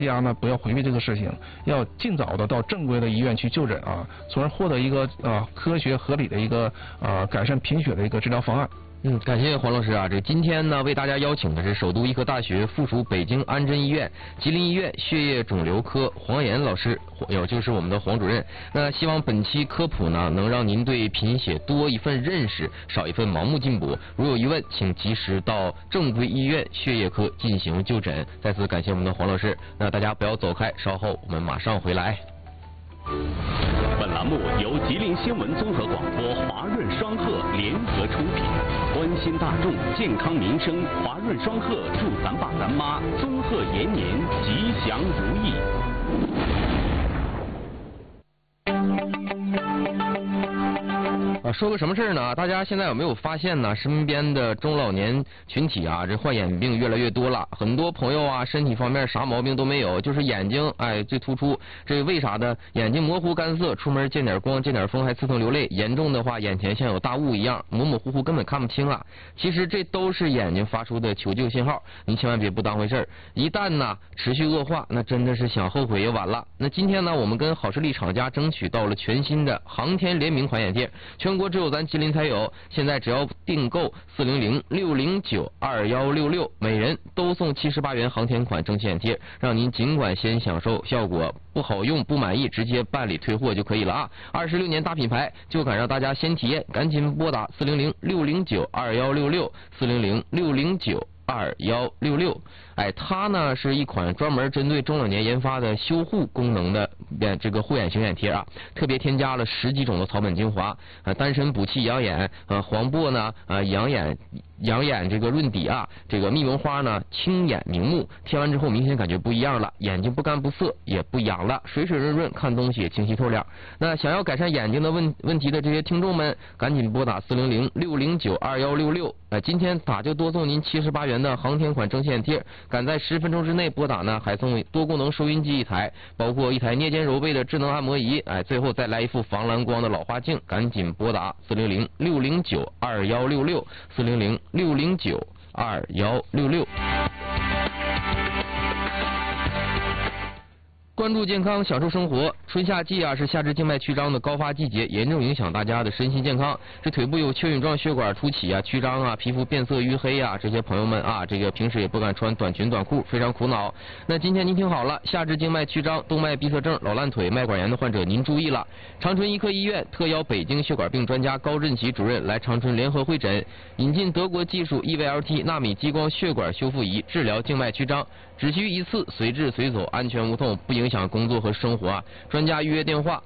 大家呢不要回避这个事情，要尽早的到正规的医院去就诊啊，从而获得一个科学合理的一个改善贫血的一个治疗方案。 感谢黄老师啊！这今天呢，为大家邀请的是首都医科大学附属北京安贞医院、吉林医院血液肿瘤科黄岩老师，也就是我们的黄主任。那希望本期科普呢，能让您对贫血多一份认识，少一份盲目进补。如有疑问，请及时到正规医院血液科进行就诊。再次感谢我们的黄老师。那大家不要走开，稍后我们马上回来。 本栏目由吉林新闻综合广播华润双鹤联合出品，关心大众健康民生，华润双鹤祝咱爸咱妈综合延年吉祥如意。 说个什么事呢？大家现在有没有发现呢？身边的中老年群体啊，这患眼病越来越多了。很多朋友啊，身体方面啥毛病都没有，就是眼睛最突出。这为啥呢？眼睛模糊干涩，出门见点光见点风还刺痛流泪，严重的话眼前像有大雾一样，模模糊糊根本看不清了。其实这都是眼睛发出的求救信号，您千万别不当回事儿。一旦呢持续恶化，那真的是想后悔也晚了。那今天呢，我们跟好视力厂家争取到了全新的航天联名款眼贴，全国只有咱吉林才有，现在只要订购400-609-2166，每人都送78元航天款蒸汽眼贴，让您尽管先享受效果，不好用不满意直接办理退货就可以了啊！26年大品牌就敢让大家先体验，赶紧拨打400-609-2166，400-609-2166。它呢是一款专门针对中老年研发的修护功能的这个护眼型眼贴啊，特别添加了10几种的草本精华，丹参补气养眼，黄柏呢养眼这个润底啊，这个蜜绒花呢清眼明目，贴完之后明显感觉不一样了，眼睛不干不涩也不痒了，水水润润，看东西也清晰透亮。那想要改善眼睛的问题的这些听众们，赶紧拨打400-609-2166，今天打就多送您78元的航天款蒸汽眼贴，赶在10分钟之内拨打呢，还送多功能收音机1台，包括1台颞肩揉背的智能按摩仪，最后再来一副防蓝光的老花镜，赶紧拨打400-609-2166，400-609-2166。关注健康，享受生活。春夏季啊，是下肢静脉曲张的高发季节，严重影响大家的身心健康。这腿部有蚯蚓状血管凸起啊、曲张啊，皮肤变色淤黑啊，这些朋友们啊，这个平时也不敢穿短裙短裤，非常苦恼。那今天您听好了，下肢静脉曲张、动脉闭塞症、老烂腿、脉管炎的患者您注意了。长春医科医院特邀北京血管病专家高振奇主任来长春联合会诊，引进德国技术 EVLT 纳米激光血管修复仪治疗静脉曲张，只需一次，随治随走，安全无痛，不影响工作和生活啊！专家预约电话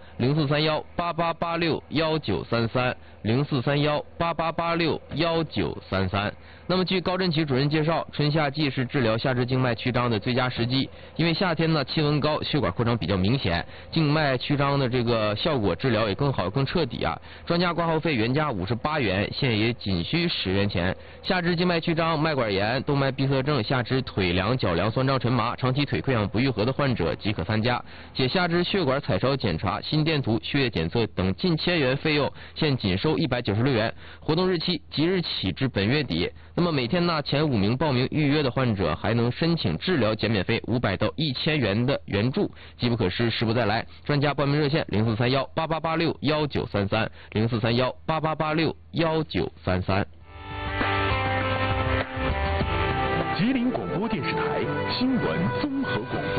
0431-8886-1933，0431-8886-1933。那么据高振奇主任介绍，春夏季是治疗下肢静脉曲张的最佳时机，因为夏天呢气温高，血管扩张比较明显，静脉曲张的这个效果治疗也更好更彻底啊！专家挂号费原价58元，现也仅需10元钱。下肢静脉曲张、脉管炎、动脉闭塞症、下肢腿凉、脚凉、酸胀沉麻、长期腿溃疡不愈合的患者即可参加，且下肢血管彩烧检查、心电图、血液检测等近1000元费用，现仅收196元。活动日期即日起至本月底。那么每天呢，前5名报名预约的患者还能申请治疗减免费500到1000元的援助，机不可失，时不再来。专家报名热线0431-8886-1933，0431-8886-1933。 吉林广播电视台新闻综合广播。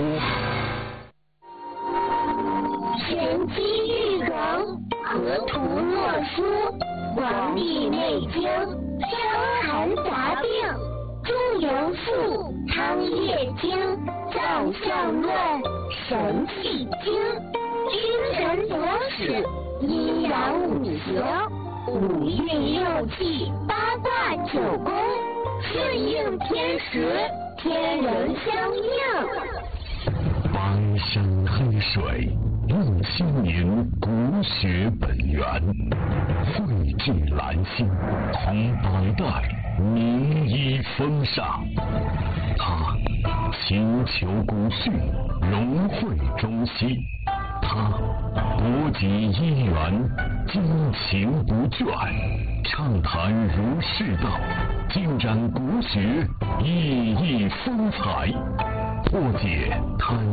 玄机玉梗，河图洛书，黄帝内经，伤寒杂病，中庸赋，汤液经，脏象论，神气经，君臣佐使，阴阳五行，5运6气，8卦9宫，顺应天时，天人相应。 邦山黑水，用心灵国学本源，汇聚兰心，同当代名医风尚。他勤求古训，融汇中西。他博集医源，精勤不倦，畅谈儒释道，尽展国学，熠熠风采，破解贪